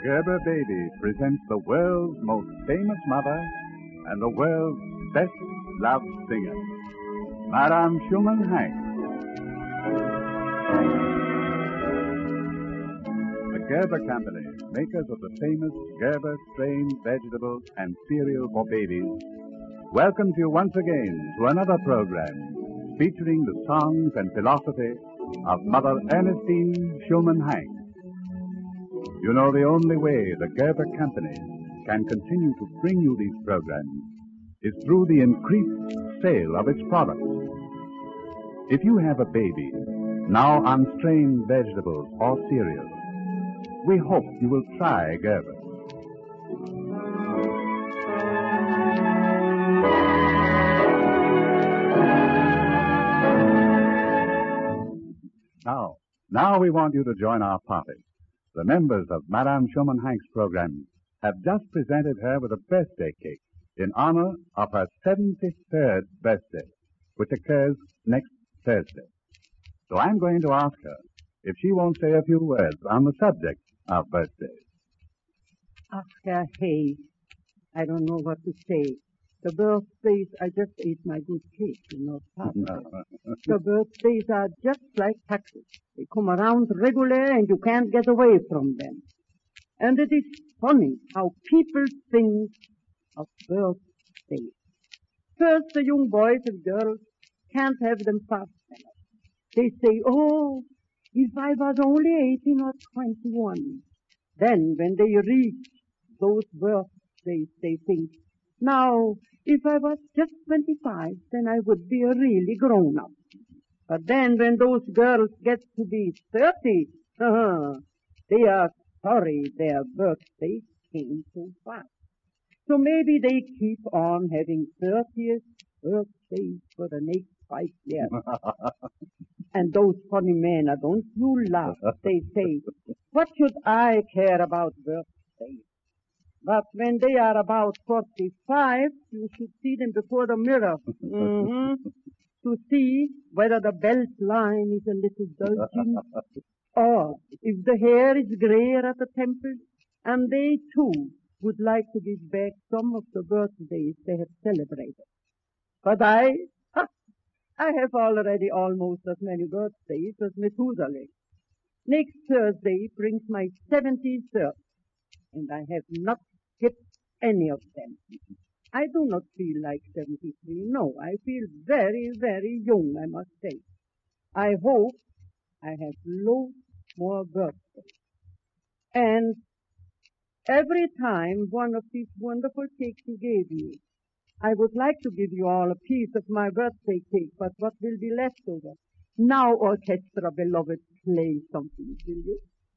Gerber Baby presents the world's most famous mother and the world's best loved singer, Madame Schumann Hanks. The Gerber Company, makers of the famous Gerber strain vegetables and cereal for babies, welcomes you once again to another program featuring the songs and philosophy of Mother Ernestine Schumann Hanks. You know, the only way the Gerber Company can continue to bring you these programs is through the increased sale of its products. If you have a baby now on strained vegetables or cereals, we hope you will try Gerber. Now we want you to join our party. The members of Madame Schumann Hanks' program have just presented her with a birthday cake in honor of her 73rd birthday, which occurs next Thursday. So I'm going to ask her if she won't say a few words on the subject of birthdays. Oscar Hayes, I don't know what to say. The birthdays, I just ate my good cake, The birthdays are just like taxes. They come around regular and you can't get away from them. And it is funny how people think of birthdays. First, the young boys and girls can't have them fast enough. They say, oh, if I was only 18 or 21. Then, when they reach those birthdays, they think, now, if I was just 25, then I would be a really grown-up. But then when those girls get to be 30, they are sorry their birthday came so fast. So maybe they keep on having 30th birthdays for the next 5 years. And those funny men, don't you laugh, they say, what should I care about birthdays? But when they are about 45, you should see them before the mirror. To see whether the belt line is a little bulging, or if the hair is grayer at the temples, and they too would like to give back some of the birthdays they have celebrated. But I have already almost as many birthdays as Methuselah. Next Thursday brings my 73rd, and I have not hit any of them. I do not feel like 73. No, I feel very, very young, I must say. I hope I have loads more birthdays. And every time one of these wonderful cakes you gave me, I would like to give you all a piece of my birthday cake, but what will be left over? Now, orchestra, beloved, play something, will you?